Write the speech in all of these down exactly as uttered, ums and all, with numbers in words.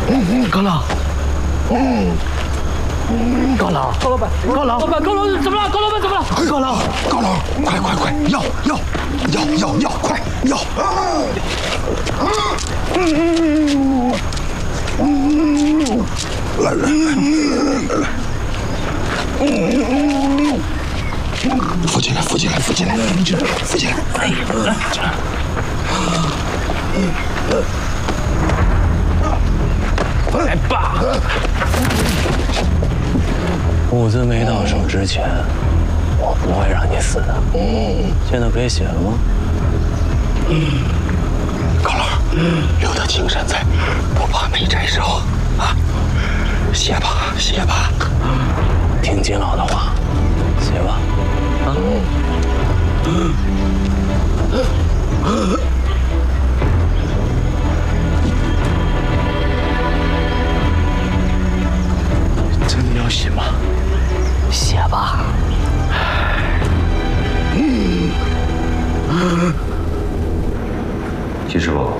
高老，高老，高老板，高老，老板，高老怎么了？高老板怎么了？高老， 高老，快快快，要要要要要，快要！来来来来来，扶起来，扶起来，扶起来，扶起来！哎， 来吧！ 物资没到手之前，我不会让你死的。现在可以写了吗？ 高老，留得青山在，不怕没柴烧啊！写吧，写吧。 听金老的话，写吧。啊。 真的要写吗？写吧。 嗯。 秦师傅，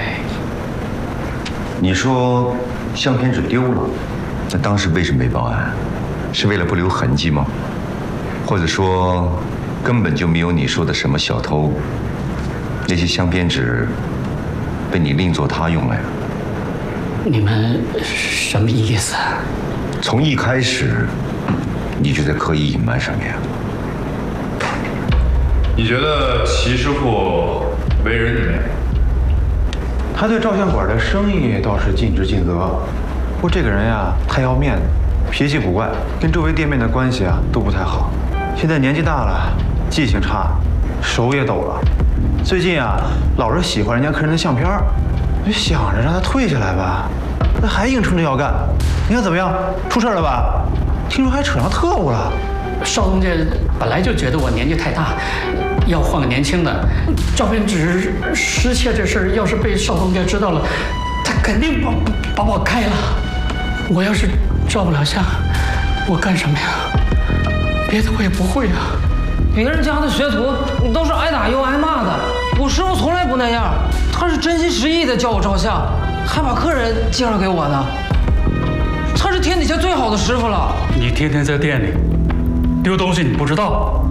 你说相片纸丢了，那当时为什么没报案？是为了不留痕迹吗？或者说，根本就没有你说的什么小偷？那些相片纸被你另作他用来了？ 你们什么意思？ 从一开始，你就在刻意隐瞒什么呀？ 你觉得齐师傅为人怎么样？ 他对照相馆的生意倒是尽职尽责，不过这个人呀太要面子，脾气古怪，跟周围店面的关系啊都不太好。现在年纪大了，记性差，手也抖了。最近啊，老是喜欢人家客人的相片，就想着让他退下来吧，那还硬撑着要干。你看怎么样？出事了吧？听说还扯上特务了。 邵东家本来就觉得我年纪太大，要换个年轻的。照片纸失窃这事儿，要是被邵东家知道了，他肯定把把我开了。我要是照不了相，我干什么呀？别的我也不会啊。 别人家的学徒都是挨打又挨骂的，我师傅从来不那样，他是真心实意的教我照相，还把客人介绍给我呢。他是天底下最好的师傅了。 你天天在店里丢东西，你不知道？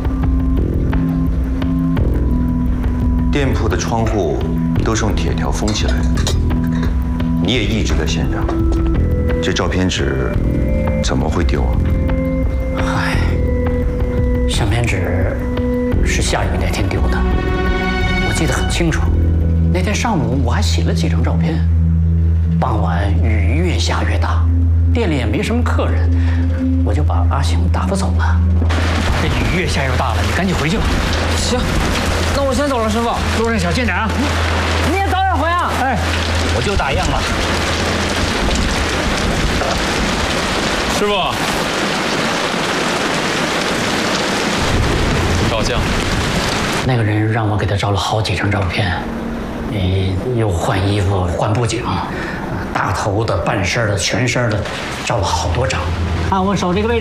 店铺的窗户都是用铁条封起来的，你也一直在现场，这照片纸怎么会丢啊？ 唉，相片纸是下雨那天丢的，我记得很清楚。那天上午我还洗了几张照片。傍晚雨越下越大，店里也没什么客人，我就把阿星打发走了。这雨越下越大了，你赶紧回去吧。 行，那我先走了，师傅。 路上小心点啊！ 你也早点回啊！ 哎，我就打烊了。 师傅，照相。 那个人让我给他照了好几张照片，你又换衣服、换布景，大头的、半身的、全身的，照了好多张。按我手这个位置。